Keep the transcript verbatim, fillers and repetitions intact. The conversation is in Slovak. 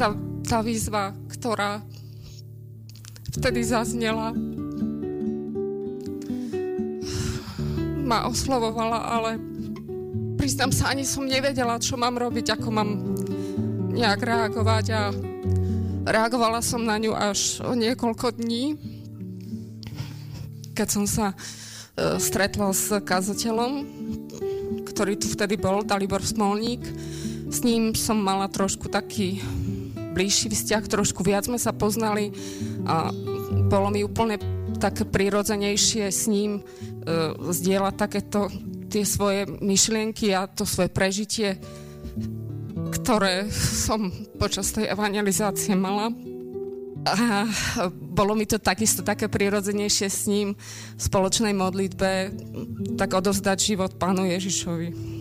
tá, tá výzva, ktorá vtedy zaznela, ma oslovovala, ale priznám sa, ani som nevedela, čo mám robiť, ako mám nejak reagovať a reagovala som na ňu až o niekoľko dní, keď som sa uh, stretla s kazateľom, ktorý tu vtedy bol, Dalibor Smolník. S ním som mala trošku taký bližší vzťah, trošku viac sme sa poznali a bolo mi úplne také prirodzenejšie s ním uh, zdieľať takéto tie svoje myšlienky a to svoje prežitie, ktoré som počas tej evangelizácie mala. A bolo mi to takisto také prirodzenejšie s ním v spoločnej modlitbe tak odovzdať život Pánu Ježišovi.